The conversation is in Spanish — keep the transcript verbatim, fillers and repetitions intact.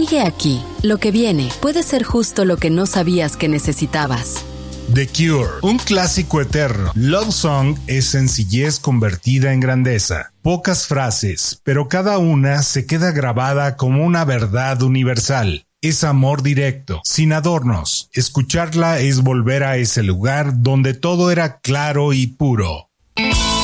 Sigue aquí. Lo que viene puede ser justo lo que no sabías que necesitabas. The Cure, un clásico eterno. Love Song es sencillez convertida en grandeza. Pocas frases, pero cada una se queda grabada como una verdad universal. Es amor directo, sin adornos. Escucharla es volver a ese lugar donde todo era claro y puro.